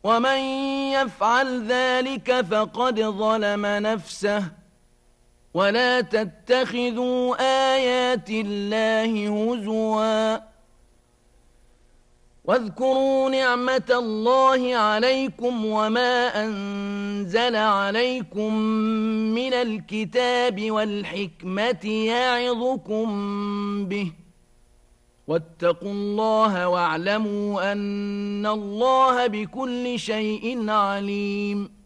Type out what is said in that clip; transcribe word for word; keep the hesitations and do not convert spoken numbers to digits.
ومن يفعل ذلك فقد ظلم نفسه ولا تتخذوا آيات الله هزوا واذكروا نعمة الله عليكم وما أنزل عليكم من الكتاب والحكمة يعظكم به واتقوا الله واعلموا أن الله بكل شيء عليم